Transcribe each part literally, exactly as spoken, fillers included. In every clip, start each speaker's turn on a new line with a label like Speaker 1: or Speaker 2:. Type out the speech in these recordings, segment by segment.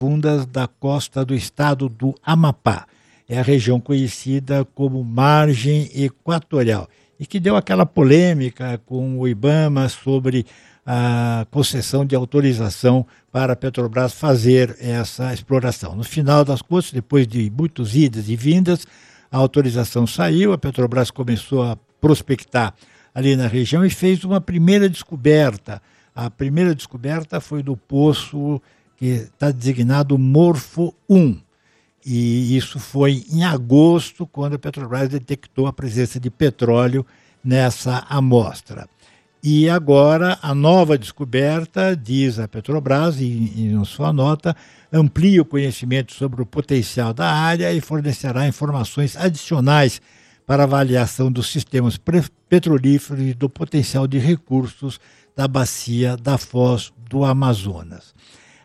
Speaker 1: profundas da costa do estado do Amapá. É a região conhecida como margem equatorial e que deu aquela polêmica com o IBAMA sobre a concessão de autorização para a Petrobras fazer essa exploração. No final das contas, depois de muitas idas e vindas, a autorização saiu, a Petrobras começou a prospectar ali na região e fez uma primeira descoberta. A primeira descoberta foi do poço que está designado Morfo um. E isso foi em agosto, quando a Petrobras detectou a presença de petróleo nessa amostra. E agora a nova descoberta, diz a Petrobras, e em sua nota, amplia o conhecimento sobre o potencial da área e fornecerá informações adicionais para avaliação dos sistemas petrolíferos e do potencial de recursos da bacia da Foz do Amazonas.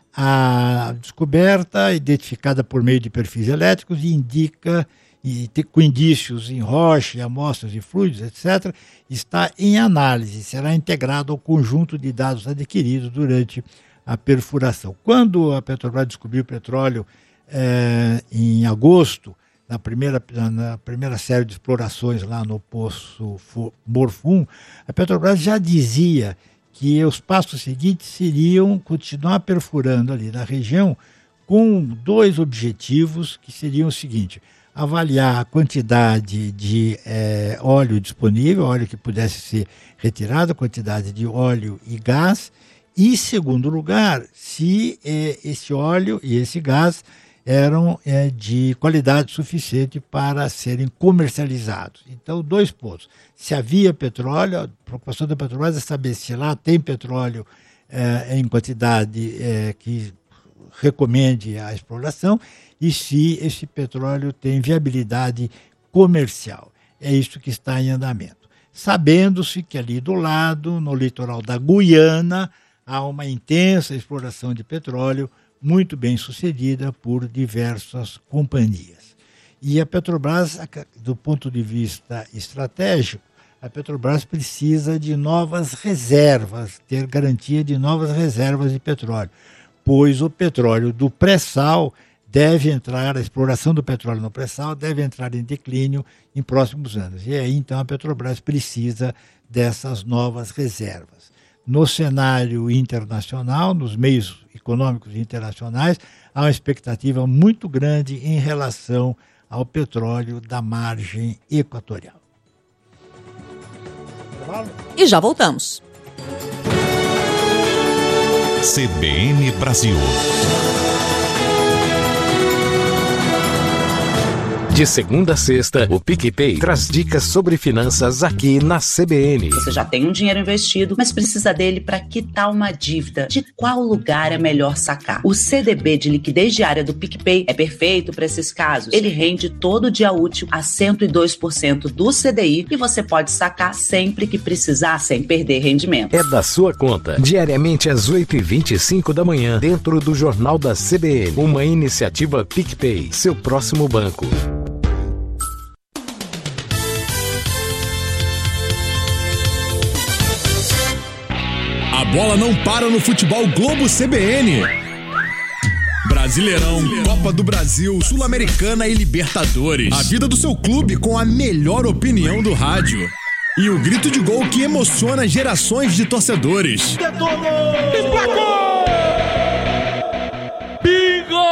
Speaker 1: A descoberta, identificada por meio de perfis elétricos, indica, e com indícios em rocha, amostras de fluidos, etcétera, está em análise, será integrado ao conjunto de dados adquiridos durante a perfuração. Quando a Petrobras descobriu petróleo eh, em agosto, na primeira, na primeira série de explorações lá no Poço Morfo um, a Petrobras já dizia que os passos seguintes seriam continuar perfurando ali na região com dois objetivos, que seriam o seguinte: avaliar a quantidade de eh, óleo disponível, óleo que pudesse ser retirado, a quantidade de óleo e gás, e, em segundo lugar, se eh, esse óleo e esse gás eram eh, de qualidade suficiente para serem comercializados. Então, dois pontos. Se havia petróleo, a preocupação da Petrobras é saber se lá tem petróleo eh, em quantidade eh, que recomende a exploração e se esse petróleo tem viabilidade comercial. É isso que está em andamento. Sabendo-se que ali do lado, no litoral da Guiana, há uma intensa exploração de petróleo muito bem sucedida por diversas companhias. E a Petrobras, do ponto de vista estratégico, a Petrobras precisa de novas reservas, ter garantia de novas reservas de petróleo, pois o petróleo do pré-sal deve entrar, a exploração do petróleo no pré-sal deve entrar em declínio em próximos anos. E aí, então, a Petrobras precisa dessas novas reservas. No cenário internacional, nos meios econômicos internacionais, há uma expectativa muito grande em relação ao petróleo da margem equatorial.
Speaker 2: E já voltamos.
Speaker 3: C B N Brasil. De segunda a sexta, o PicPay traz dicas sobre finanças aqui na C B N.
Speaker 4: Você já tem um dinheiro investido, mas precisa dele para quitar uma dívida. De qual lugar é melhor sacar? O C D B de liquidez diária do PicPay é perfeito para esses casos. Ele rende todo dia útil a cento e dois por cento do C D I e você pode sacar sempre que precisar, sem perder rendimento.
Speaker 3: É da sua conta, diariamente às oito e vinte e cinco da manhã, dentro do Jornal da C B N. Uma iniciativa PicPay, seu próximo banco.
Speaker 5: A bola não para no futebol Globo C B N. Brasileirão, Copa do Brasil, Sul-Americana e Libertadores. A vida do seu clube com a melhor opinião do rádio. E o grito de gol que emociona gerações de torcedores.
Speaker 6: Detonou! Emplacou! Bingo!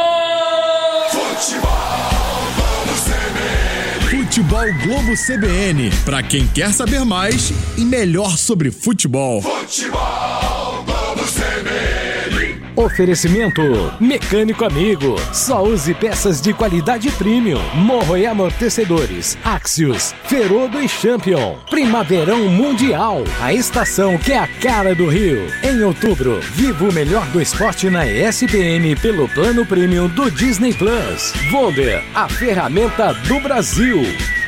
Speaker 5: Futebol Globo C B N. Futebol Globo C B N. Pra quem quer saber mais e melhor sobre futebol. Futebol Globo C B N.
Speaker 3: Oferecimento Mecânico Amigo. Só use peças de qualidade premium. Morro e amortecedores. Axios, Ferodo e Champion. Primaverão Mundial. A estação que é a cara do Rio. Em outubro, viva o melhor do esporte na E S P N pelo plano premium do Disney Plus. Wonder, a ferramenta do Brasil.